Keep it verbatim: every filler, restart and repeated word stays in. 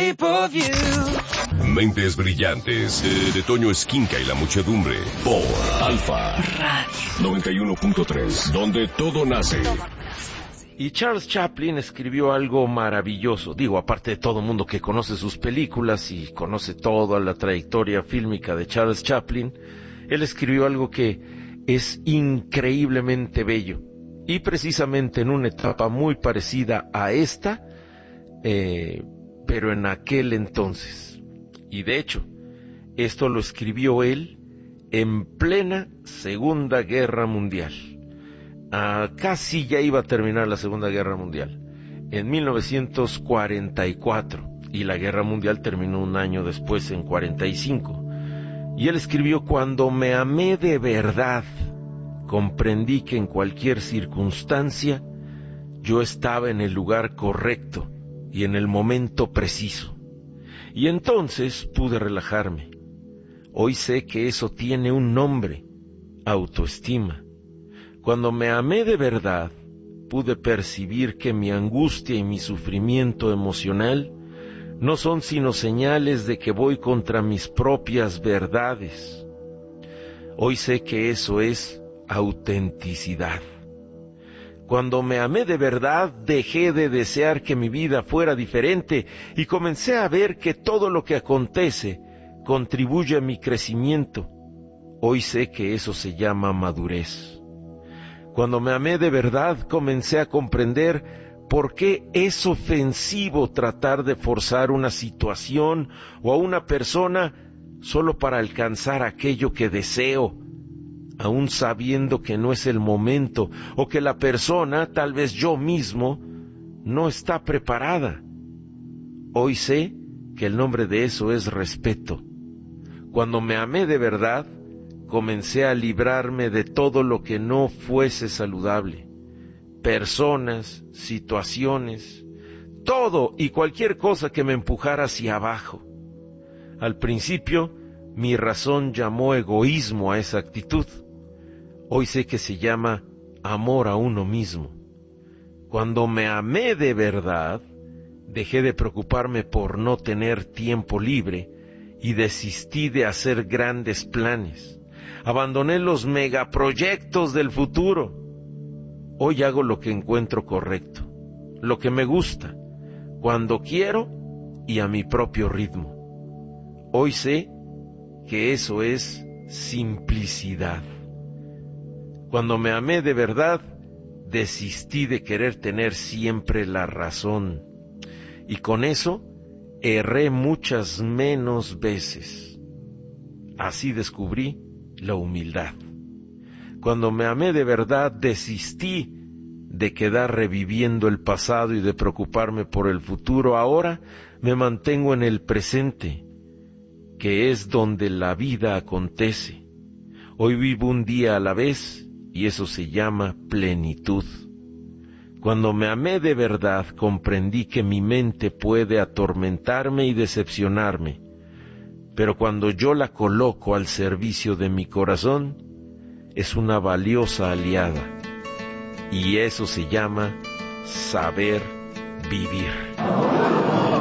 shape of you. Mentes brillantes, de, de Toño Esquinca y la muchedumbre, por Alfa Radio noventa y uno punto tres, donde todo nace. Y Charles Chaplin escribió algo maravilloso, digo, aparte de todo mundo que conoce sus películas y conoce toda la trayectoria fílmica de Charles Chaplin, él escribió algo que es increíblemente bello, y precisamente en una etapa muy parecida a esta, eh, pero en aquel entonces. Y de hecho, esto lo escribió él en plena Segunda Guerra Mundial. Ah, casi ya iba a terminar la Segunda Guerra Mundial, en mil novecientos cuarenta y cuatro, y la Guerra Mundial terminó un año después, en cuarenta y cinco. Y él escribió: cuando me amé de verdad, comprendí que en cualquier circunstancia yo estaba en el lugar correcto y en el momento preciso. Y entonces pude relajarme. Hoy sé que eso tiene un nombre: autoestima. Cuando me amé de verdad, pude percibir que mi angustia y mi sufrimiento emocional no son sino señales de que voy contra mis propias verdades. Hoy sé que eso es autenticidad. Cuando me amé de verdad, dejé de desear que mi vida fuera diferente y comencé a ver que todo lo que acontece contribuye a mi crecimiento. Hoy sé que eso se llama madurez. Cuando me amé de verdad, comencé a comprender por qué es ofensivo tratar de forzar una situación o a una persona solo para alcanzar aquello que deseo, aun sabiendo que no es el momento o que la persona, tal vez yo mismo, no está preparada. Hoy sé que el nombre de eso es respeto. Cuando me amé de verdad, comencé a librarme de todo lo que no fuese saludable. Personas, situaciones, todo y cualquier cosa que me empujara hacia abajo. Al principio, mi razón llamó egoísmo a esa actitud. Hoy sé que se llama amor a uno mismo. Cuando me amé de verdad, dejé de preocuparme por no tener tiempo libre y desistí de hacer grandes planes. Abandoné los megaproyectos del futuro. Hoy hago lo que encuentro correcto, lo que me gusta, cuando quiero y a mi propio ritmo. Hoy sé que eso es simplicidad. Cuando me amé de verdad, desistí de querer tener siempre la razón. Y con eso, erré muchas menos veces. Así descubrí la humildad. Cuando me amé de verdad, desistí de quedar reviviendo el pasado y de preocuparme por el futuro. Ahora me mantengo en el presente, que es donde la vida acontece. Hoy vivo un día a la vez y eso se llama plenitud. Cuando me amé de verdad, comprendí que mi mente puede atormentarme y decepcionarme, pero cuando yo la coloco al servicio de mi corazón, es una valiosa aliada, y eso se llama saber vivir.